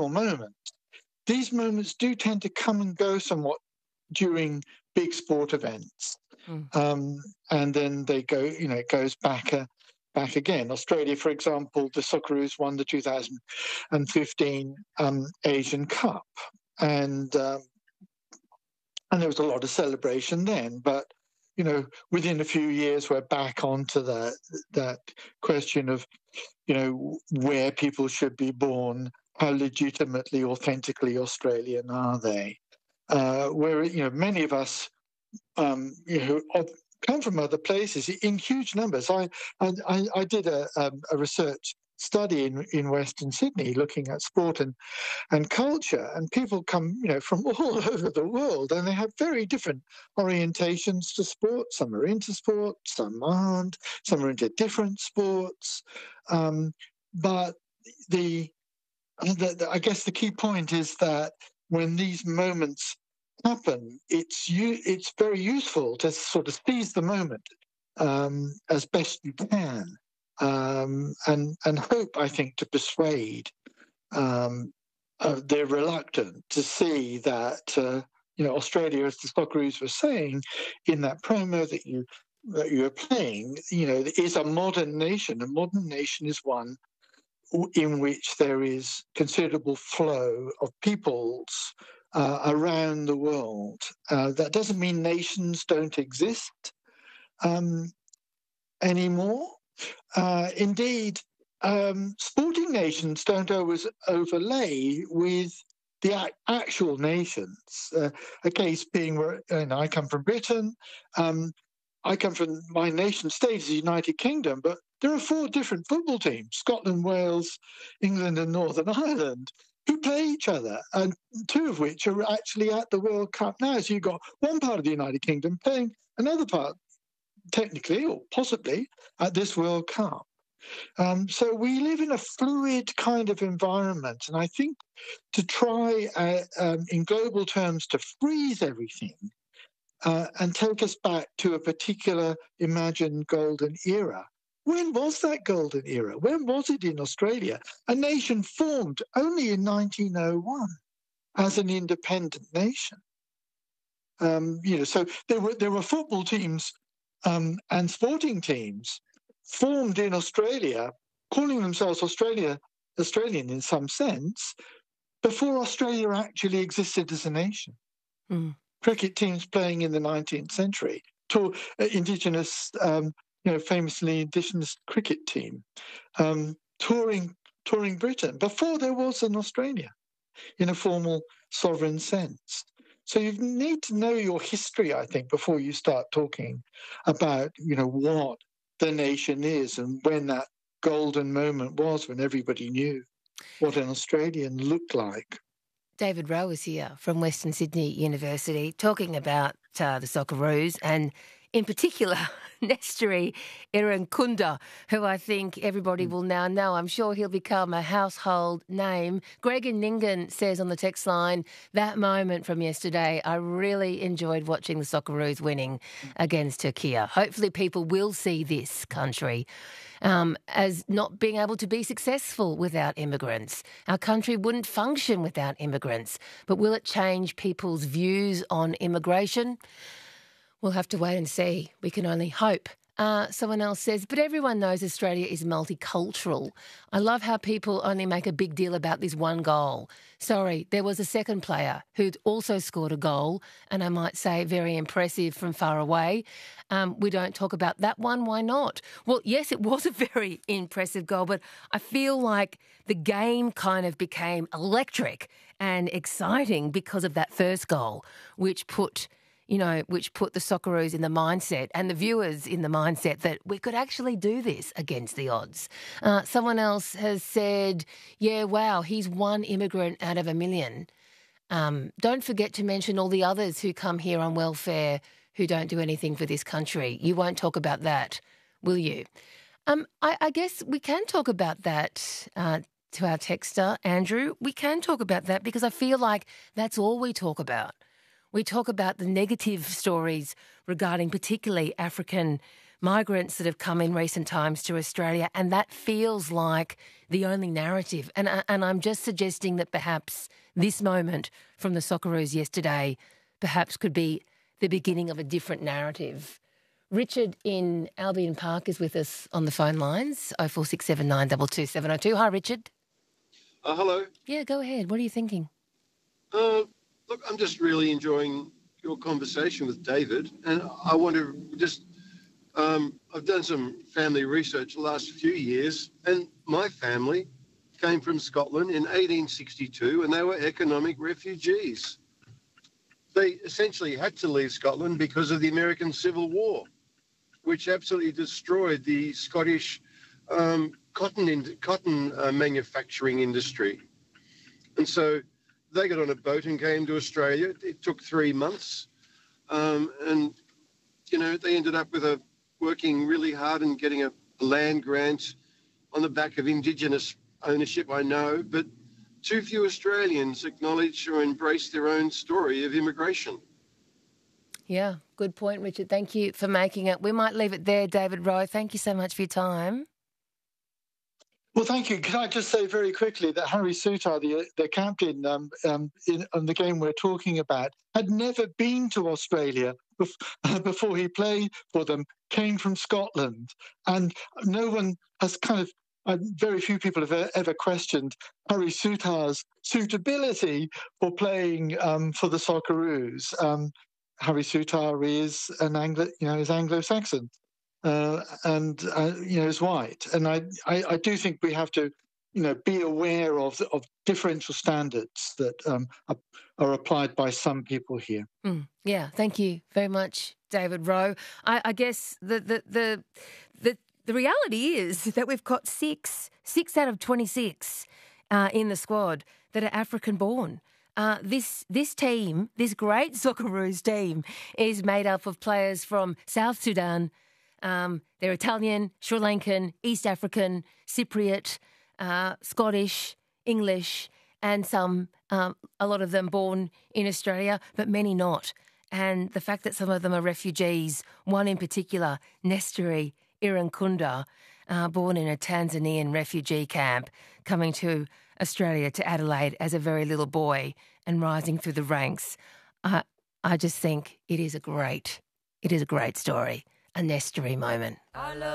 emotional moments, these moments do tend to come and go somewhat during big sport events. And then they go, it goes back again. Australia, for example, the Socceroos won the 2015 Asian Cup. And there was a lot of celebration then. But, within a few years, we're back onto that question of, where people should be born, how legitimately, authentically Australian are they? Where, many of us, come from other places in huge numbers. I did a research study in Western Sydney looking at sport and culture, and people come from all over the world, and they have very different orientations to sport. Some are into sport, some aren't, some are into different sports, but I guess the key point is that when these moments happen, it's very useful to sort of seize the moment as best you can, and hope, I think, to persuade the reluctant to see that Australia, as the Socceroos were saying in that promo that you were playing, is a modern nation. A modern nation is one in which there is considerable flow of peoples around the world. That doesn't mean nations don't exist anymore. Indeed, sporting nations don't always overlay with the actual nations. A case being where I come from Britain. I come from my nation state is the United Kingdom, but there are 4 different football teams, Scotland, Wales, England and Northern Ireland, who play each other, and 2 of which are actually at the World Cup now. So you've got one part of the United Kingdom playing another part, technically or possibly, at this World Cup. So we live in a fluid kind of environment, and I think to try, in global terms, to freeze everything and take us back to a particular imagined golden era. When was that golden era? When was it in Australia? A nation formed only in 1901 as an independent nation. So there were football teams and sporting teams formed in Australia, calling themselves Australian in some sense, before Australia actually existed as a nation. Cricket teams playing in the 19th century, Indigenous, famously Indigenous cricket team, touring Britain before there was an Australia in a formal sovereign sense. So you need to know your history, I think, before you start talking about, what the nation is and when that golden moment was when everybody knew what an Australian looked like. David Rowe is here from Western Sydney University talking about the Socceroos and in particular Nestory Irankunda, who I think everybody will now know. I'm sure he'll become a household name. Greg in Nyngan says on the text line, that moment from yesterday, I really enjoyed watching the Socceroos winning against Turkey. Hopefully people will see this country as not being able to be successful without immigrants. Our country wouldn't function without immigrants. But will it change people's views on immigration? We'll have to wait and see. We can only hope. Someone else says, but everyone knows Australia is multicultural. I love how people only make a big deal about this one goal. Sorry, there was a second player who'd also scored a goal, and I might say very impressive from far away. We don't talk about that one. Why not? Well, yes, it was a very impressive goal, but I feel like the game kind of became electric and exciting because of that first goal, which put the Socceroos in the mindset and the viewers in the mindset that we could actually do this against the odds. Someone else has said, yeah, wow, he's one immigrant out of a million. Don't forget to mention all the others who come here on welfare who don't do anything for this country. You won't talk about that, will you? I guess we can talk about that to our texter, Andrew. We can talk about that because I feel like that's all we talk about. We talk about the negative stories regarding particularly African migrants that have come in recent times to Australia, and that feels like the only narrative. And I'm just suggesting that perhaps this moment from the Socceroos yesterday perhaps could be the beginning of a different narrative. Richard in Albion Park is with us on the phone lines, 0467 22702. Hi, Richard. Hello. Yeah, go ahead. What are you thinking? Look, I'm just really enjoying your conversation with David, and I want to just, I've done some family research the last few years, and my family came from Scotland in 1862, and they were economic refugees. They essentially had to leave Scotland because of the American Civil War, which absolutely destroyed the Scottish cotton manufacturing industry. And so they got on a boat and came to Australia. It took 3 months. And, you know, they ended up with working really hard and getting a land grant on the back of Indigenous ownership, I know, but too few Australians acknowledge or embrace their own story of immigration. Yeah, good point, Richard. Thank you for making it. We might leave it there, David Rowe. Thank you so much for your time. Well, thank you. Can I just say very quickly that Harry Souttar, the captain in the game we're talking about, had never been to Australia before he played for them, came from Scotland. And no one has very few people have ever questioned Harry Souttar's suitability for playing for the Socceroos. Harry Souttar is is Anglo-Saxon. Is white, and I do think we have to, be aware of differential standards that are applied by some people here. Yeah, thank you very much, David Rowe. I guess the reality is that we've got six out of 26 in the squad that are African born. This team, this great Socceroos team, is made up of players from South Sudan. They're Italian, Sri Lankan, East African, Cypriot, Scottish, English, and a lot of them born in Australia, but many not. And the fact that some of them are refugees, one in particular, Nesteri Irankunda, born in a Tanzanian refugee camp, coming to Australia, to Adelaide as a very little boy and rising through the ranks. I just think it is a great story. A Nesteri moment.